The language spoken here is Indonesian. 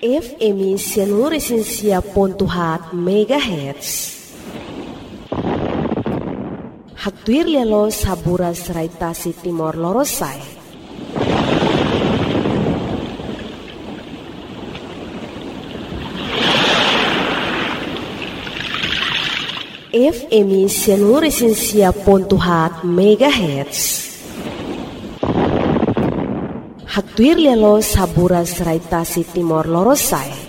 FM Sianuresinsia.hat MHz. Hagtuir lelo saburas raitasi Timor Lorosai. FM Sianuresinsia.hat MHz. Hagtuir lelo saburas raitasi Timor Lorosai.